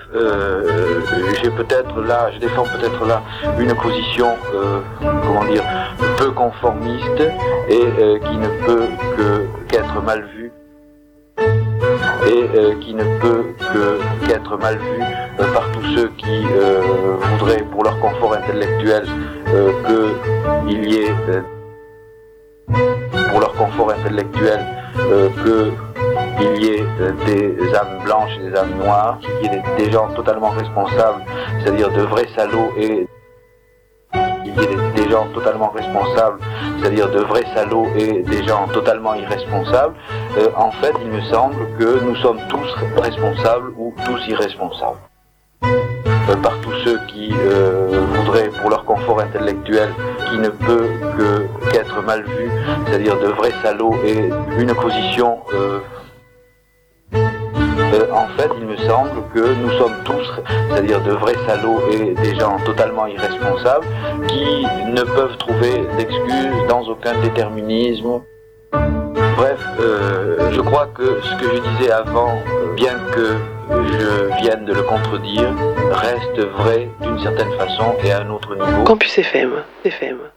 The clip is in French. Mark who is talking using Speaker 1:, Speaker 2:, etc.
Speaker 1: je défends peut-être là une position, peu conformiste et qui ne peut qu'être mal vue. Par tous ceux qui voudraient, pour leur confort intellectuel, qu'il y ait des âmes blanches et des âmes noires, qu'il y ait des gens totalement responsables, c'est-à-dire de vrais salauds et des gens totalement irresponsables. En fait, il me semble que nous sommes tous responsables ou tous irresponsables. Par tous ceux qui voudraient, pour leur confort intellectuel, qui ne peut qu'être mal vu, c'est-à-dire de vrais salauds et une position... en fait, il me semble que nous sommes tous, c'est-à-dire de vrais salauds et des gens totalement irresponsables, qui ne peuvent trouver d'excuses dans aucun déterminisme. Bref, je crois que ce que je disais avant, bien que je vienne de le contredire, reste vrai d'une certaine façon et à un autre niveau.
Speaker 2: Campus FM.